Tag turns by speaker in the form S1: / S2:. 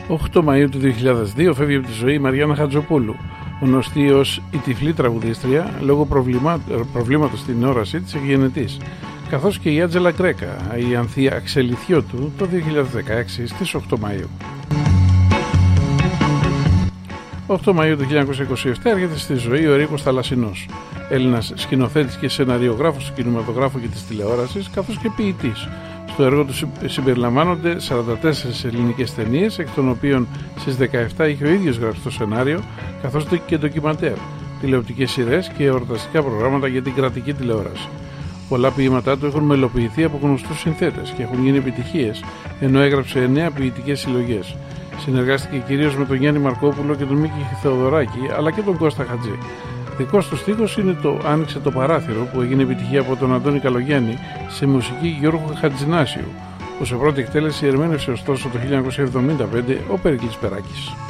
S1: 8 Μαΐου του 2002 φεύγει από τη ζωή η Μαριάννα Χατζοπούλου, γνωστή ως η τυφλή τραγουδίστρια λόγω προβλήματος στην όρασή της εκγενετής, καθώς και η Άντζελα Γκρέκα, η Ανθία Αξελιθιώτου, το 2016 στις 8 Μαΐου. 8 Μαΐου του 1927 έρχεται στη ζωή ο Ερίκος Θαλασσινός, Έλληνας σκηνοθέτης και σεναριογράφος του κινηματογράφου και της τηλεόρασης, καθώς και ποιητής. Στο έργο του συμπεριλαμβάνονται 44 ελληνικές ταινίες, εκ των οποίων στις 17 είχε ο ίδιος γράψει το σενάριο, καθώς και ντοκιμαντέρ, τηλεοπτικές σειρές και εορταστικά προγράμματα για την κρατική τηλεόραση. Πολλά ποίηματά του έχουν μελοποιηθεί από γνωστούς συνθέτες και έχουν γίνει επιτυχίες, ενώ έγραψε 9 ποιητικές συλλογές. Συνεργάστηκε κυρίως με τον Γιάννη Μαρκόπουλο και τον Μίκη Θεοδωράκη, αλλά και τον Κώστα Χατζή. Δικός του στίχος είναι το «Άνοιξε το παράθυρο», που έγινε επιτυχία από τον Αντώνη Καλογιάννη σε μουσική Γιώργου Χατζηνάσιου, που σε πρώτη εκτέλεση ερμήνευσε ωστόσο το 1975 ο Περικλής Περάκης.